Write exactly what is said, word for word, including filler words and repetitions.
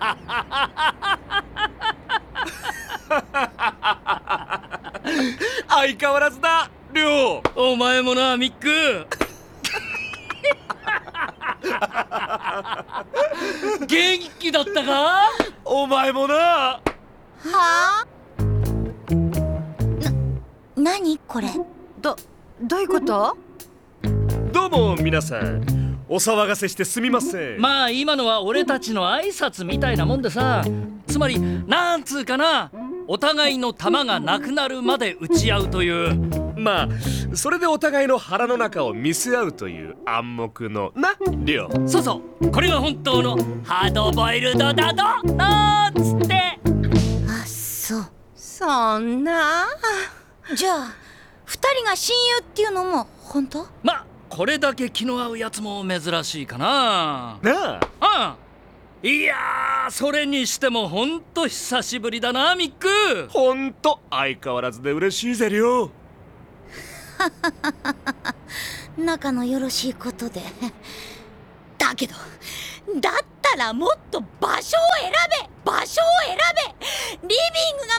相変わらずだ、りょう。 お前もな、ミック。元気だったか？ お前もな。 はあ？な、なにこれ？ ど、どういうこと？ どうも皆さん、お騒がせしてすみません。 まあ今のは俺たちの挨拶みたいなもんでさ、つまりなんつうかな、お互いの弾がなくなるまで撃ち合うという。 まあそれでお互いの腹の中を見せ合うという暗黙のな、りょう。 そうそう、これが本当のハードボイルドだとなんつって。 あ、そう。 そんな。 じゃあ二人が親友っていうのも本当？ まあこれだけ気の合うやつも珍しいかな。 なあ。 ああ、いやー、それにしてもほんと久しぶりだな、ミック。 ほんと相変わらずで嬉しいぜ、りょう。 仲のよろしいことで。だけどだったらもっと場所を選べ場所を選べリビングが